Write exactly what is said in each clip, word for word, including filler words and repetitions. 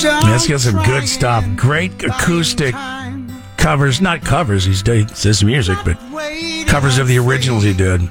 Let's get some good stuff. Great acoustic covers. Not covers, he's it's his music, but covers of the originals he did.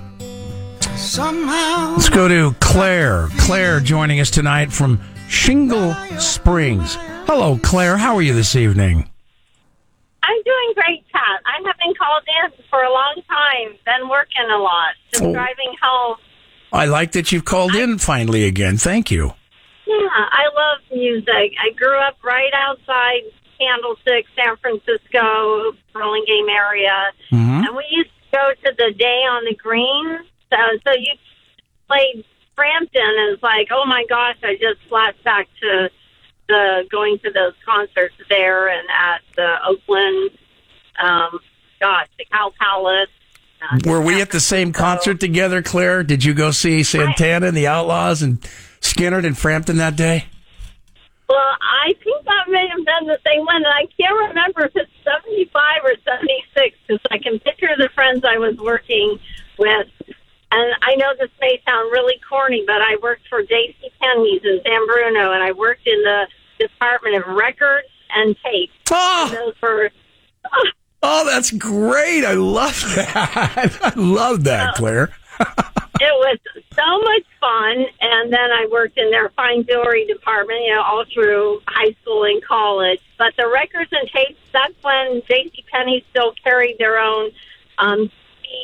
Let's go to Claire. Claire joining us tonight from Shingle Springs. Hello, Claire. How are you this evening? I'm doing great, Pat. I haven't called in for a long time. Been working a lot. Just oh. driving home. I like that you've called I, in finally again. Thank you. Yeah, I love music. I grew up right outside Candlestick, San Francisco, Burlingame area. Mm-hmm. And we used to go to the Day on the Green. So, so you played Frampton, and it's like, oh my gosh, I just flashed back to the going to those concerts there and at the Oakland, um, gosh, the Cow Palace. Uh, Were we at the same concert together, Claire? Did you go see Santana and the Outlaws and Skynyrd and Frampton that day? Well, I think that may have been the same one, and I can't remember if it's seventy-five or seventy-six, because I can picture the friends I was working with. And I know this may sound really corny, but I worked for J C Penney's in San Bruno, and I worked in the Department of Records and Tapes. Oh, and those were, oh. oh, that's great. I love that. I love that, Claire. It was so much fun, and then I worked in their fine jewelry department, you know, all through high school and college. But the records and tapes, that's when J C Penney still carried their own um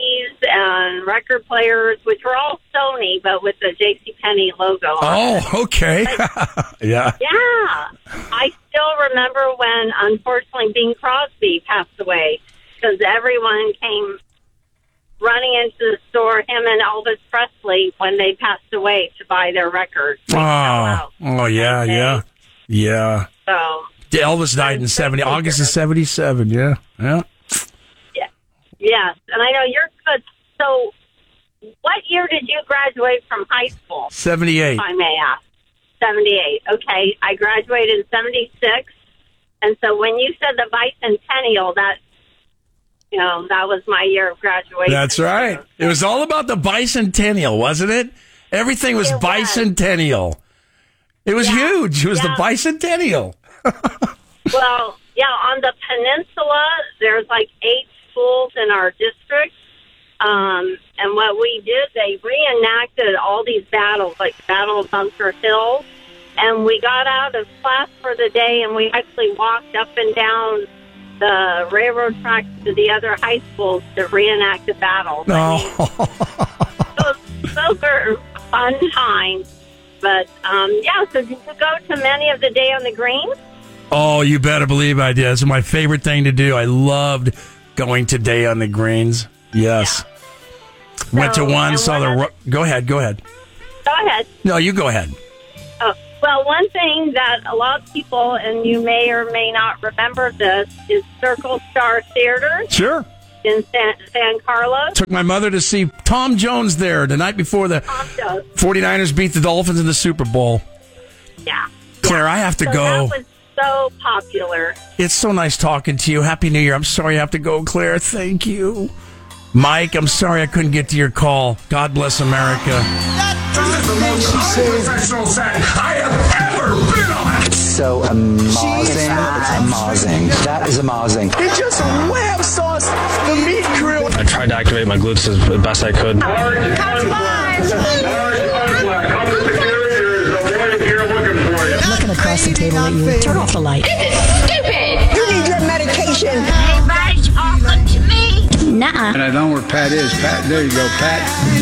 and record players, which were all Sony, but with the J C Penney logo on Oh, it. okay. yeah. Yeah. I still remember when, unfortunately, Bing Crosby passed away, because everyone came running into the store, him and Elvis Presley, when they passed away, to buy their records. Oh, oh yeah, yeah. Yeah. So Elvis died in seventy, August of seventy-seven, yeah. Yeah. Yes, and I know you're good. So, what year did you graduate from high school? seventy-eight. If I may ask. seventy-eight. Okay, I graduated in seventy-six, and so when you said the bicentennial, that, you know, that was my year of graduation. That's right. It was all about the bicentennial, wasn't it? Everything was it bicentennial. Was. It was yeah. huge. It was yeah. the bicentennial. Well, yeah, on the peninsula, there's like eight schools in our district, um, and what we did, they reenacted all these battles, like Battle of Bunker Hill, and we got out of class for the day, and we actually walked up and down the railroad tracks to the other high schools to reenact the battle. Oh. I mean, those, those are fun times, but um, yeah, so did you go to many of the Day on the Green? Oh, you better believe I did. It's my favorite thing to do. I loved going to Day on the Greens. Yes. Yeah. Went so, to one, saw the... Ro- go ahead, go ahead. Go ahead. No, you go ahead. Oh, well, one thing that a lot of people, and you may or may not remember this, is Circle Star Theater. Sure. In San, San Carlos. Took my mother to see Tom Jones there the night before the forty-niners beat the Dolphins in the Super Bowl. Yeah. Claire, yeah. I have to so go. That was so popular. It's so nice talking to you. Happy New Year. I'm sorry I have to go, Claire. Thank you. Mike, I'm sorry I couldn't get to your call. God bless America. This is the most professional set I have ever been on. So amazing. Amazing. That is amazing. It's just web sauce, the meat grill. I tried to activate my glutes as best I could. Looking across the table at you. Turn off the light. This is stupid. You need your medication. Everybody's talking to me. Nuh-uh. And I know where Pat is. Pat, there you go, Pat.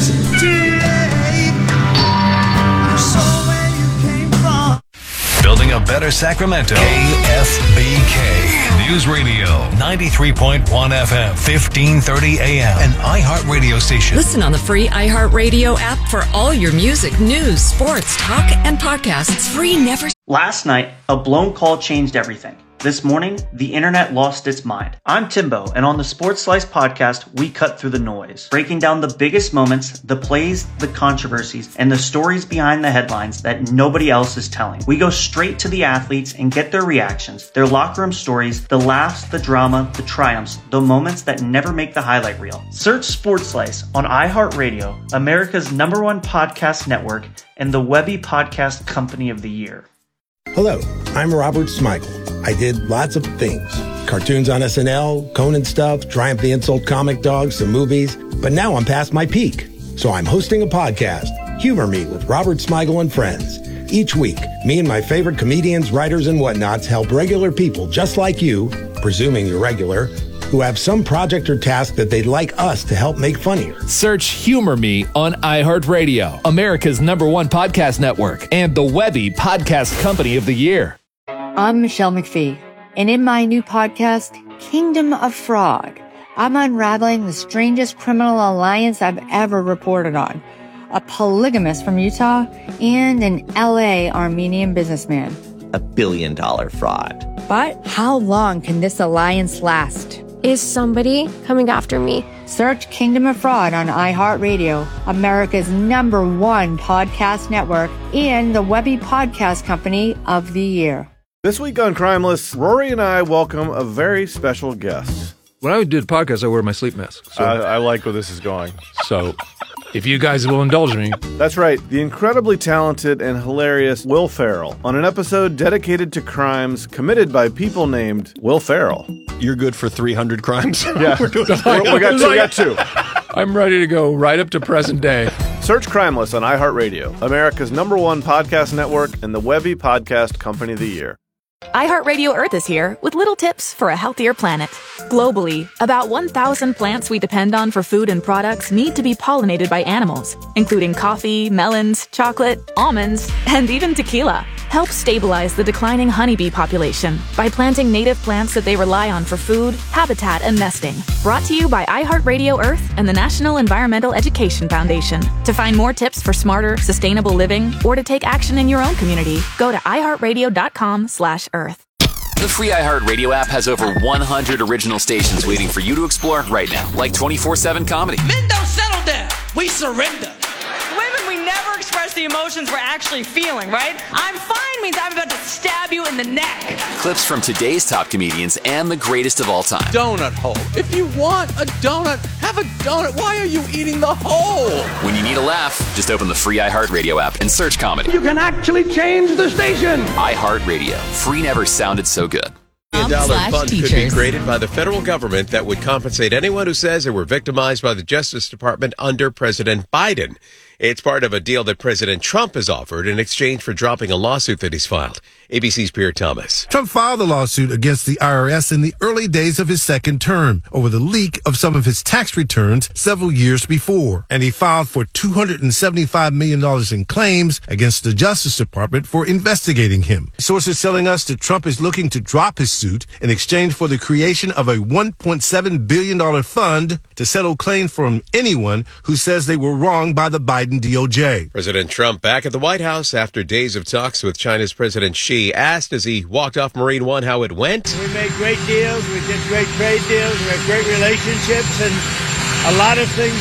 Building a better Sacramento. K F B K News Radio, ninety-three point one F M, fifteen thirty A M, an iHeartRadio station. Listen on the free iHeartRadio app for all your music, news, sports, talk, and podcasts. Free never. Last night, a blown call changed everything. This morning, the internet lost its mind. I'm Timbo, and on the Sports Slice podcast, we cut through the noise, breaking down the biggest moments, the plays, the controversies, and the stories behind the headlines that nobody else is telling. We go straight to the athletes and get their reactions, their locker room stories, the laughs, the drama, the triumphs, the moments that never make the highlight reel. Search Sports Slice on iHeartRadio, America's number one podcast network, and the Webby Podcast Company of the Year. Hello, I'm Robert Smigel. I did lots of things. Cartoons on S N L, Conan stuff, Triumph the Insult comic dogs, some movies. But now I'm past my peak. So I'm hosting a podcast, Humor Me with Robert Smigel and Friends. Each week, me and my favorite comedians, writers, and whatnots help regular people just like you, presuming you're regular, who have some project or task that they'd like us to help make funnier. Search Humor Me on iHeartRadio, America's number one podcast network, and the Webby Podcast Company of the Year. I'm Michelle McPhee, and in my new podcast, Kingdom of Fraud, I'm unraveling the strangest criminal alliance I've ever reported on. A polygamist from Utah and an L A Armenian businessman. A billion dollar fraud. But how long can this alliance last? Is somebody coming after me? Search Kingdom of Fraud on iHeartRadio, America's number one podcast network, and the Webby Podcast Company of the Year. This week on Crimeless, Rory and I welcome a very special guest. When I do the podcast, I wear my sleep mask. So. I, I like where this is going. So, if you guys will indulge me. That's right, the incredibly talented and hilarious Will Ferrell on an episode dedicated to crimes committed by people named Will Ferrell. You're good for three hundred crimes? Yeah, We're doing We're, we, got two, we got two. I'm ready to go right up to present day. Search Crimeless on iHeartRadio, America's number one podcast network and the Webby Podcast Company of the Year. iHeartRadio Earth is here with little tips for a healthier planet. Globally, about one thousand plants we depend on for food and products need to be pollinated by animals, including coffee, melons, chocolate, almonds, and even tequila. Help stabilize the declining honeybee population by planting native plants that they rely on for food, habitat, and nesting. Brought to you by iHeartRadio Earth and the National Environmental Education Foundation. To find more tips for smarter, sustainable living, or to take action in your own community, go to iHeartRadio.com slash Earth. The free iHeartRadio app has over one hundred original stations waiting for you to explore right now, like twenty-four seven comedy. Men don't settle down. We surrender. Women, we never express the emotions we're actually feeling, right? I'm fine means I'm about to stab you in the neck. Clips from today's top comedians and the greatest of all time. Donut hole. If you want a donut, have a donut. Why are you eating the hole? When you need a laugh, just open the free iHeartRadio app and search comedy. You can actually change the station. iHeartRadio. Free never sounded so good. A dollar fund could be created by the federal government that would compensate anyone who says they were victimized by the Justice Department under President Biden. It's part of a deal that President Trump has offered in exchange for dropping a lawsuit that he's filed. A B C's Pierre Thomas. Trump filed a lawsuit against the I R S in the early days of his second term over the leak of some of his tax returns several years before. And he filed for two hundred seventy-five million dollars in claims against the Justice Department for investigating him. Sources telling us that Trump is looking to drop his suit in exchange for the creation of a one point seven billion dollars fund to settle claims from anyone who says they were wronged by the Biden D O J. President Trump back at the White House after days of talks with China's President Xi, asked as he walked off Marine One how it went. We made great deals. We did great trade deals. We had great relationships, and a lot of things